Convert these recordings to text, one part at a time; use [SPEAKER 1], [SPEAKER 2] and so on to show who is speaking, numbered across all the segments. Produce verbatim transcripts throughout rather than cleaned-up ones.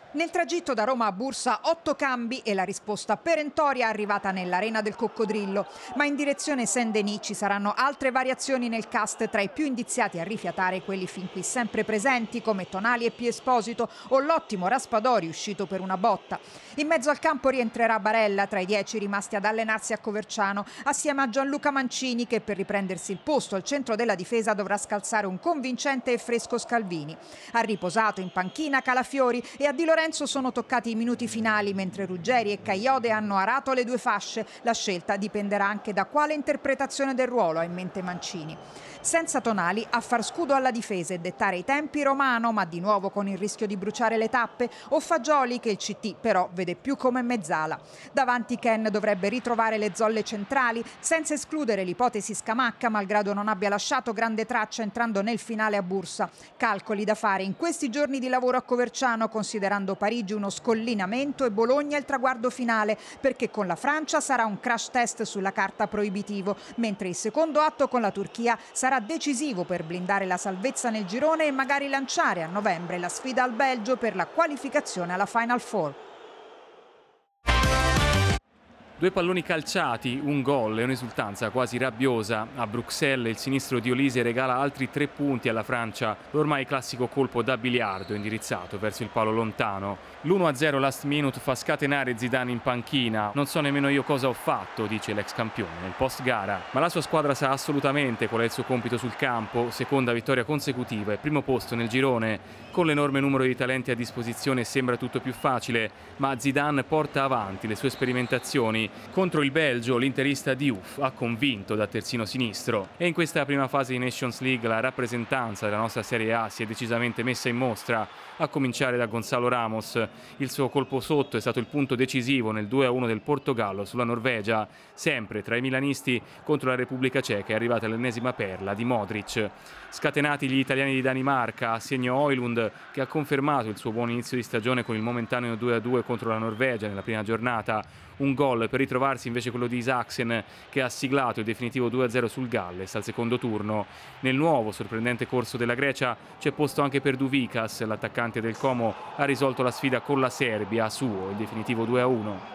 [SPEAKER 1] Nel tragitto da Roma a Bursa otto cambi e la risposta perentoria arrivata nell'Arena del Coccodrillo. Ma in direzione Saint-Denis ci saranno altre variazioni nel cast, tra i più indiziati a rifiatare quelli fin qui sempre presenti come Tonali e Pio Esposito o l'ottimo Raspadori uscito per una botta. In mezzo al campo rientrerà Barella tra i dieci rimasti ad allenarsi a Coverciano assieme a Gianluca Mancini che per riprendersi il posto al centro della difesa dovrà scalzare un convincente e fresco Scalvini. Ha riposato in panchina Calafiori e a Di Lorenzo sono toccati i minuti finali, mentre Ruggeri e Cagliode hanno arato le due fasce. La scelta dipenderà anche da quale interpretazione del ruolo ha in mente Mancini. Senza Tonali, a far scudo alla difesa e dettare i tempi Romano, ma di nuovo con il rischio di bruciare le tappe, o Fagioli che il C T però vede più come mezzala. Davanti Ken dovrebbe ritrovare le zolle centrali, senza escludere l'ipotesi Scamacca, malgrado non abbia lasciato grande traccia entrando nel finale a Bursa. Calcoli da fare in questi giorni di lavoro a Coverciano, considerando Parigi uno scollinamento e Bologna il traguardo finale, perché con la Francia sarà un crash test sulla carta proibitivo, mentre il secondo atto con la Turchia sarà decisivo per blindare la salvezza nel girone e magari lanciare a novembre la sfida al Belgio per la qualificazione alla Final Four.
[SPEAKER 2] Due palloni calciati, un gol e un'esultanza quasi rabbiosa. A Bruxelles il sinistro di Olise regala altri tre punti alla Francia, l'ormai classico colpo da biliardo indirizzato verso il palo lontano. l'uno a zero last minute fa scatenare Zidane in panchina. Non so nemmeno io cosa ho fatto, dice l'ex campione nel post gara. Ma la sua squadra sa assolutamente qual è il suo compito sul campo. Seconda vittoria consecutiva e primo posto nel girone. Con l'enorme numero di talenti a disposizione sembra tutto più facile, ma Zidane porta avanti le sue sperimentazioni. Contro il Belgio l'interista Diouf ha convinto da terzino sinistro e in questa prima fase di Nations League la rappresentanza della nostra Serie A si è decisamente messa in mostra, a cominciare da Gonzalo Ramos. Il suo colpo sotto è stato il punto decisivo nel due a uno del Portogallo sulla Norvegia. Sempre tra i milanisti contro la Repubblica Ceca è arrivata l'ennesima perla di Modric. Scatenati gli italiani di Danimarca, a segno Højlund che ha confermato il suo buon inizio di stagione con il momentaneo due a due contro la Norvegia nella prima giornata. Un gol per ritrovarsi invece quello di Isaksen che ha siglato il definitivo due a zero sul Galles al secondo turno. Nel nuovo sorprendente corso della Grecia c'è posto anche per Duvikas, l'attaccante del Como ha risolto la sfida con la Serbia a suo, il definitivo due a uno.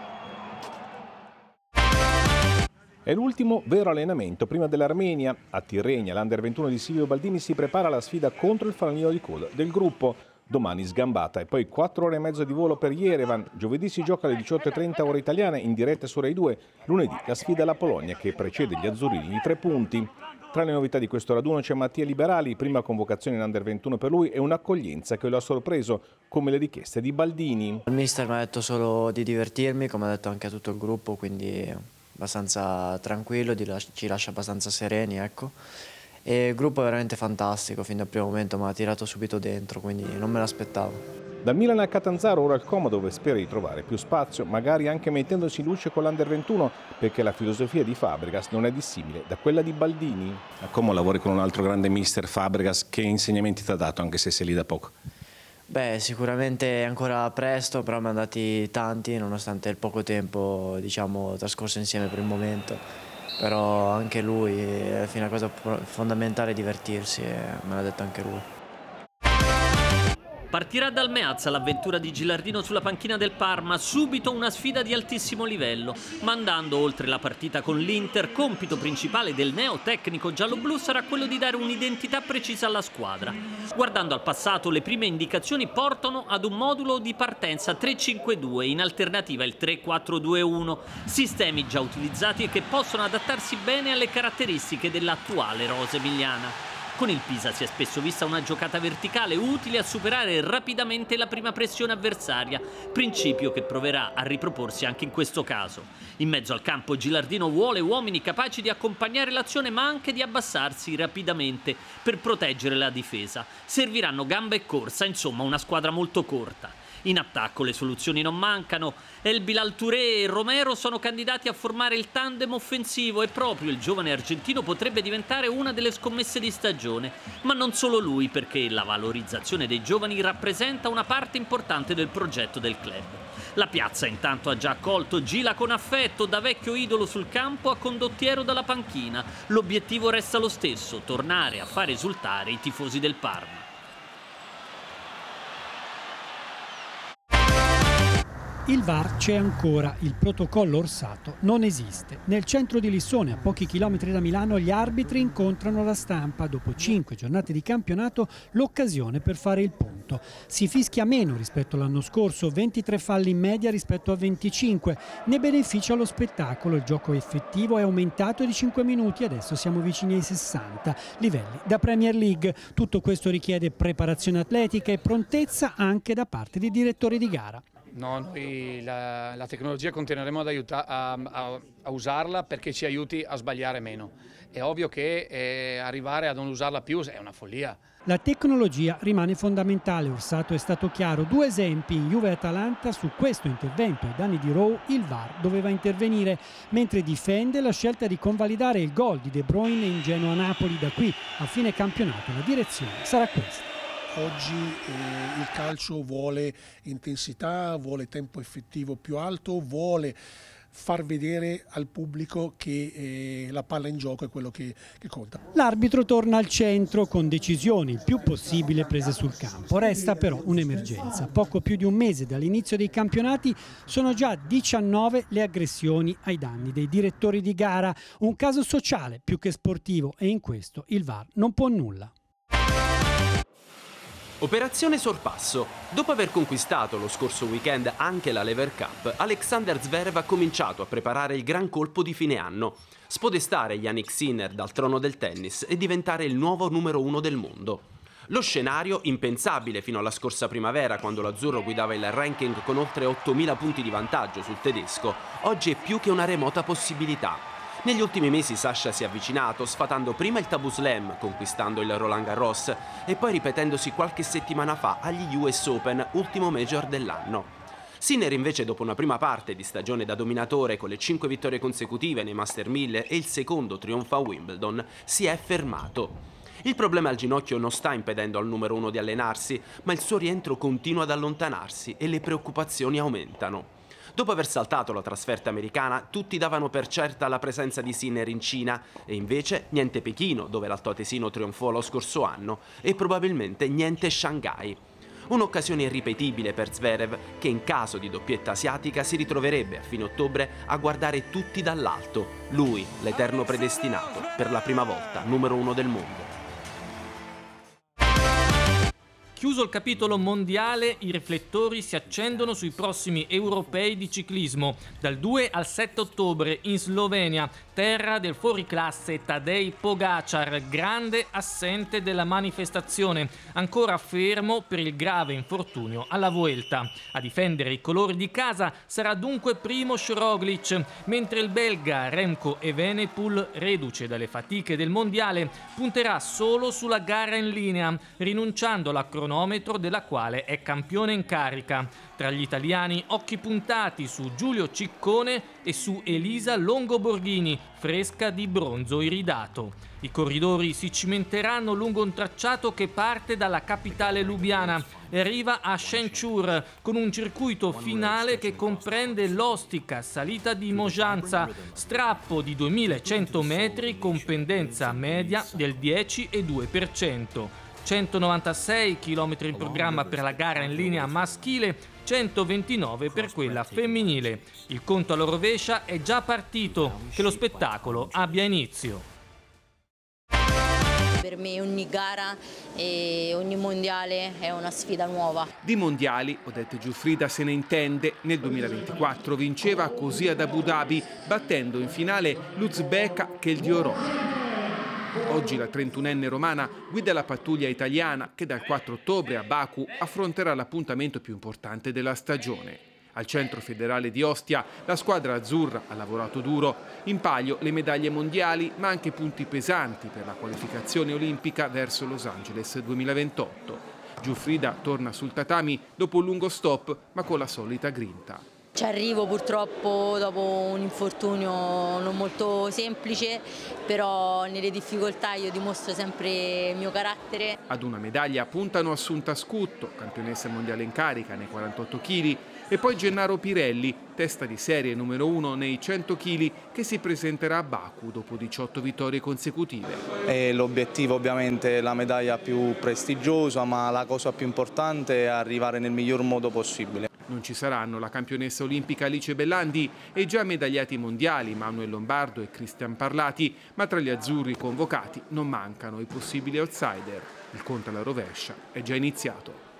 [SPEAKER 3] È l'ultimo vero allenamento prima dell'Armenia. A Tirrenia l'Under ventuno di Silvio Baldini si prepara alla sfida contro il fanalino di coda del gruppo. Domani sgambata e poi quattro ore e mezzo di volo per Yerevan. Giovedì si gioca alle diciotto e trenta ore italiane in diretta su Rai due. Lunedì la sfida alla Polonia che precede gli azzurrini di tre punti. Tra le novità di questo raduno c'è Mattia Liberali, prima convocazione in Under ventuno per lui e un'accoglienza che lo ha sorpreso, come le richieste di Baldini.
[SPEAKER 4] Il mister mi ha detto solo di divertirmi, come ha detto anche a tutto il gruppo, quindi abbastanza tranquillo, ci lascia abbastanza sereni, ecco. E il gruppo è veramente fantastico, fin dal primo momento mi ha tirato subito dentro, quindi non me l'aspettavo.
[SPEAKER 3] Dal Milan a Catanzaro ora al Como, dove spera di trovare più spazio, magari anche mettendosi in luce con l'Under ventuno, perché la filosofia di Fabregas non è dissimile da quella di Baldini.
[SPEAKER 5] A Como lavori con un altro grande mister, Fabregas, che insegnamenti ti ha dato, anche se sei lì da poco?
[SPEAKER 4] Beh, sicuramente è ancora presto, però mi hanno dati tanti, nonostante il poco tempo, diciamo, trascorso insieme per il momento. Però anche lui, alla fine la cosa fondamentale è divertirsi, e me l'ha detto anche lui.
[SPEAKER 6] Partirà dal Meazza l'avventura di Gilardino sulla panchina del Parma, subito una sfida di altissimo livello, mandando oltre la partita con l'Inter, compito principale del neotecnico gialloblu sarà quello di dare un'identità precisa alla squadra. Guardando al passato, le prime indicazioni portano ad un modulo di partenza tre cinque due, in alternativa il tre quattro due uno, sistemi già utilizzati e che possono adattarsi bene alle caratteristiche dell'attuale rosa emiliana. Con il Pisa si è spesso vista una giocata verticale utile a superare rapidamente la prima pressione avversaria, principio che proverà a riproporsi anche in questo caso. In mezzo al campo Gilardino vuole uomini capaci di accompagnare l'azione ma anche di abbassarsi rapidamente per proteggere la difesa. Serviranno gamba e corsa, insomma una squadra molto corta. In attacco le soluzioni non mancano. El Bilal Touré e Romero sono candidati a formare il tandem offensivo e proprio il giovane argentino potrebbe diventare una delle scommesse di stagione. Ma non solo lui, perché la valorizzazione dei giovani rappresenta una parte importante del progetto del club. La piazza intanto ha già accolto Gila con affetto, da vecchio idolo sul campo a condottiero dalla panchina. L'obiettivo resta lo stesso, tornare a far esultare i tifosi del Parma.
[SPEAKER 7] Il V A R c'è ancora, il protocollo Orsato non esiste. Nel centro di Lissone, a pochi chilometri da Milano, gli arbitri incontrano la stampa. Dopo cinque giornate di campionato, l'occasione per fare il punto. Si fischia meno rispetto all'anno scorso, ventitré falli in media rispetto a venticinque. Ne beneficia lo spettacolo, il gioco effettivo è aumentato di cinque minuti, adesso siamo vicini ai sessanta, livelli da Premier League. Tutto questo richiede preparazione atletica e prontezza anche da parte dei direttori di gara.
[SPEAKER 8] No, noi la, la tecnologia continueremo ad aiuta, a, a, a usarla perché ci aiuti a sbagliare meno. È ovvio che eh, arrivare a non usarla più è una follia.
[SPEAKER 7] La tecnologia rimane fondamentale, Orsato è stato chiaro. Due esempi in Juve e Atalanta, su questo intervento ai danni di Rowe il V A R doveva intervenire, mentre difende la scelta di convalidare il gol di De Bruyne in Genoa-Napoli. Da qui a fine campionato la direzione sarà questa.
[SPEAKER 9] Oggi eh, il calcio vuole intensità, vuole tempo effettivo più alto, vuole far vedere al pubblico che eh, la palla in gioco è quello che, che conta.
[SPEAKER 7] L'arbitro torna al centro con decisioni il più possibile prese sul campo. Resta però un'emergenza. Poco più di un mese dall'inizio dei campionati sono già diciannove le aggressioni ai danni dei direttori di gara. Un caso sociale più che sportivo e in questo il V A R non può nulla.
[SPEAKER 10] Operazione sorpasso. Dopo aver conquistato lo scorso weekend anche la Lever Cup, Alexander Zverev ha cominciato a preparare il gran colpo di fine anno: spodestare Jannik Sinner dal trono del tennis e diventare il nuovo numero uno del mondo. Lo scenario, impensabile fino alla scorsa primavera, quando l'azzurro guidava il ranking con oltre ottomila punti di vantaggio sul tedesco, oggi è più che una remota possibilità. Negli ultimi mesi Sasha si è avvicinato, sfatando prima il tabù slam, conquistando il Roland Garros, e poi ripetendosi qualche settimana fa agli U S Open, ultimo major dell'anno. Sinner invece, dopo una prima parte di stagione da dominatore con le cinque vittorie consecutive nei Master mille e il secondo trionfo a Wimbledon, si è fermato. Il problema al ginocchio non sta impedendo al numero uno di allenarsi, ma il suo rientro continua ad allontanarsi e le preoccupazioni aumentano. Dopo aver saltato la trasferta americana, tutti davano per certa la presenza di Sinner in Cina, e invece niente Pechino, dove l'altoatesino trionfò lo scorso anno, e probabilmente niente Shanghai. Un'occasione irripetibile per Zverev, che in caso di doppietta asiatica si ritroverebbe a fine ottobre a guardare tutti dall'alto. Lui, l'eterno predestinato, per la prima volta numero uno del mondo.
[SPEAKER 11] Chiuso il capitolo mondiale, i riflettori si accendono sui prossimi europei di ciclismo. Dal due al sette ottobre in Slovenia, terra del fuoriclasse Tadej Pogačar, grande assente della manifestazione, ancora fermo per il grave infortunio alla Vuelta. A difendere i colori di casa sarà dunque Primož Roglič, mentre il belga Remco Evenepoel, reduce dalle fatiche del mondiale, punterà solo sulla gara in linea, rinunciando alla cronometro della quale è campione in carica. Tra gli italiani occhi puntati su Giulio Ciccone e su Elisa Longoborghini, fresca di bronzo iridato. I corridori si cimenteranno lungo un tracciato che parte dalla capitale lubiana e arriva a Šenčur, con un circuito finale che comprende l'ostica salita di Mojanca, strappo di duemilacento metri con pendenza media del dieci virgola due per cento. centonovantasei chilometri in programma per la gara in linea maschile, centoventinove per quella femminile. Il conto alla rovescia è già partito, che lo spettacolo abbia inizio.
[SPEAKER 12] Per me ogni gara e ogni mondiale è una sfida nuova.
[SPEAKER 13] Di mondiali, Odette Giuffrida se ne intende. Nel duemilaventiquattro vinceva così ad Abu Dhabi, battendo in finale l'Uzbeka Keldiorov. Oggi la trentunenne romana guida la pattuglia italiana che dal quattro ottobre a Baku affronterà l'appuntamento più importante della stagione. Al centro federale di Ostia la squadra azzurra ha lavorato duro, in palio le medaglie mondiali ma anche punti pesanti per la qualificazione olimpica verso Los Angeles duemilaventotto. Giuffrida torna sul tatami dopo un lungo stop ma con la solita grinta.
[SPEAKER 12] Ci arrivo purtroppo dopo un infortunio non molto semplice, però nelle difficoltà io dimostro sempre il mio carattere.
[SPEAKER 13] Ad una medaglia puntano Assunta Scutto, campionessa mondiale in carica nei quarantotto chili, e poi Gennaro Pirelli, testa di serie numero uno nei cento chili, che si presenterà a Baku dopo diciotto vittorie consecutive.
[SPEAKER 14] E l'obiettivo ovviamente è la medaglia più prestigiosa, ma la cosa più importante è arrivare nel miglior modo possibile.
[SPEAKER 13] Non ci saranno la campionessa olimpica Alice Bellandi e già medagliati mondiali Manuel Lombardo e Cristian Parlati, ma tra gli azzurri convocati non mancano i possibili outsider. Il conto alla rovescia è già iniziato.